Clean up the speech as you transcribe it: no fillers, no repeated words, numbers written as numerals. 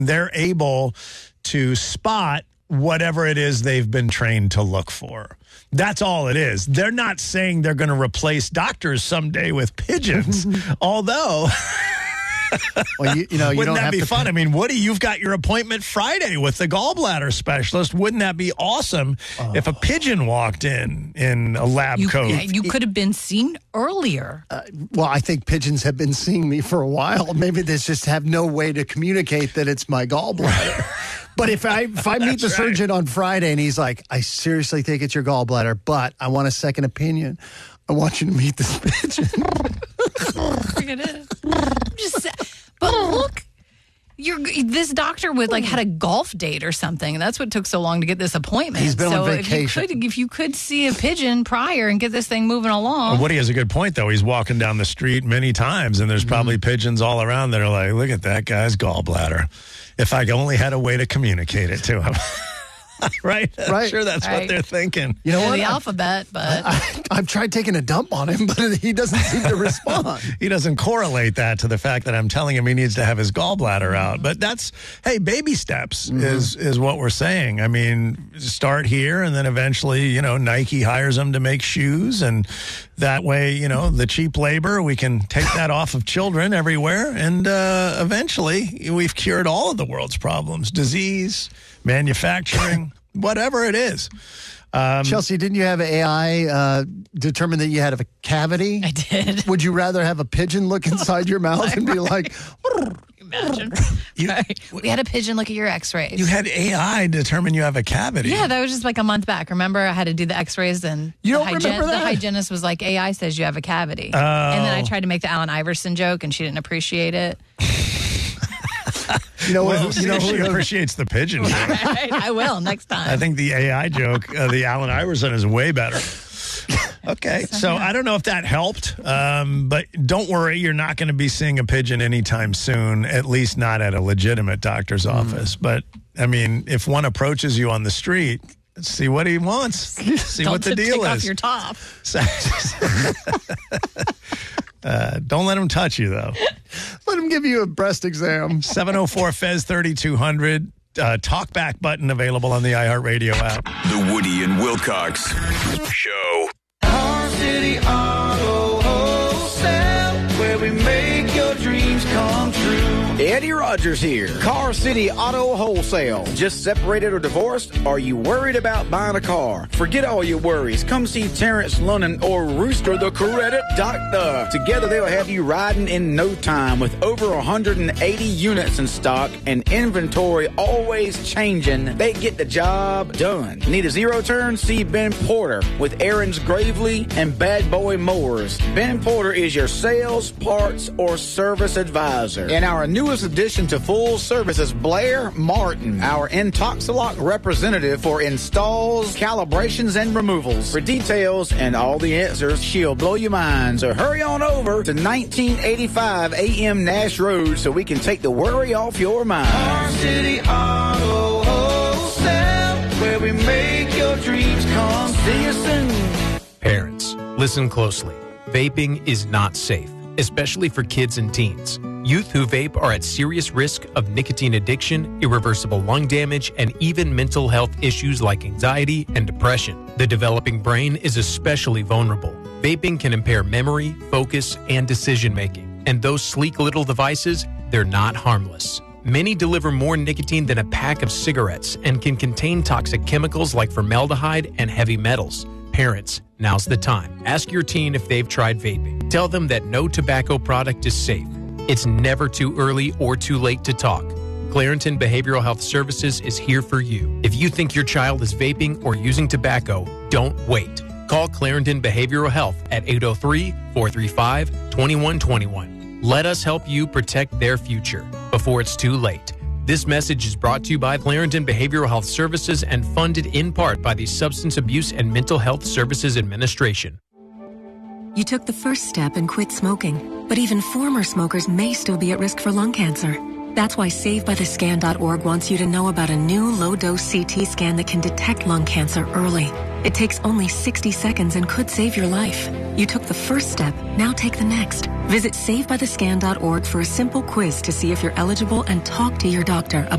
they're able to spot whatever it is they've been trained to look for. That's all it is. They're not saying they're going to replace doctors someday with pigeons, although... Well, you know, wouldn't that be fun? I mean, Woody, you've got your appointment Friday with the gallbladder specialist. Wouldn't that be awesome if a pigeon walked in a lab coat? You could have been seen earlier. Well, I think pigeons have been seeing me for a while. Maybe they just have no way to communicate that it's my gallbladder. But if I meet the surgeon on Friday and he's like, I seriously think it's your gallbladder, but I want a second opinion, I want you to meet this pigeon. It is. But look, this doctor had a golf date or something. That's what took so long to get this appointment. He's been on vacation. If you could see a pigeon prior and get this thing moving along. Well, Woody has a good point, though. He's walking down the street many times, and there's probably pigeons all around that are like, look at that guy's gallbladder. If I only had a way to communicate it to him. Right? I'm sure that's what they're thinking. You know what? The alphabet, but... I've tried taking a dump on him, but he doesn't seem to respond. He doesn't correlate that to the fact that I'm telling him he needs to have his gallbladder out. But that's, baby steps is what we're saying. I mean, start here, and then eventually, Nike hires them to make shoes, and that way, the cheap labor, we can take that off of children everywhere, and eventually we've cured all of the world's problems. Disease, manufacturing, whatever it is. Chelsea, didn't you have AI determine that you had a cavity? I did. Would you rather have a pigeon look inside your mouth and be like... Imagine. We had a pigeon look at your x-rays. You had AI determine you have a cavity. Yeah, that was just like a month back. Remember, I had to do the x-rays, and you don't remember that? The hygienist was like, AI says you have a cavity. Oh. And then I tried to make the Allen Iverson joke, and she didn't appreciate it. She appreciates the pigeon joke. Right, I will next time. I think the AI joke, the Allen Iverson, is way better. Okay, so I don't know if that helped, but don't worry, you're not going to be seeing a pigeon anytime soon, at least not at a legitimate doctor's office. But, I mean, if one approaches you on the street, see what he wants. See what the deal take is. Off your top. Don't let him touch you, though. Let him give you a breast exam. 704-FEZ-3200. Talkback button available on the iHeartRadio app. The Woody and Wilcox Show. Car City Auto Wholesale, where we make your dreams come true. Eddie Rogers here. Car City Auto Wholesale. Just separated or divorced? Are you worried about buying a car? Forget all your worries. Come see Terrence Lunnan or Rooster the Credit Doctor. Together they'll have you riding in no time with over 180 units in stock and inventory always changing. They get the job done. Need a zero turn? See Ben Porter with Aaron's Gravely and Bad Boy Mowers. Ben Porter is your sales, parts, or service advisor. And our newest addition to full service is Blair Martin, our Intoxilock representative for installs, calibrations, and removals. For details and all the answers, she'll blow your mind. So hurry on over to 1985 AM Nash Road so we can take the worry off your mind. Car City Auto Wholesale, where we make your dreams come. See you soon. Parents, listen closely. Vaping is not safe, especially for kids and teens. Youth who vape are at serious risk of nicotine addiction, irreversible lung damage, and even mental health issues like anxiety and depression. The developing brain is especially vulnerable. Vaping can impair memory, focus, and decision-making. And those sleek little devices, they're not harmless. Many deliver more nicotine than a pack of cigarettes and can contain toxic chemicals like formaldehyde and heavy metals. Parents, now's the time. Ask your teen if they've tried vaping. Tell them that no tobacco product is safe. It's never too early or too late to talk. Clarington Behavioral Health Services is here for you. If you think your child is vaping or using tobacco, don't wait. Call Clarington Behavioral Health at 803-435-2121. Let us help you protect their future before it's too late. This message is brought to you by Clarington Behavioral Health Services and funded in part by the Substance Abuse and Mental Health Services Administration. You took the first step and quit smoking, but even former smokers may still be at risk for lung cancer. That's why SaveByTheScan.org wants you to know about a new low-dose CT scan that can detect lung cancer early. It takes only 60 seconds and could save your life. You took the first step, now take the next. Visit SaveByTheScan.org for a simple quiz to see if you're eligible and talk to your doctor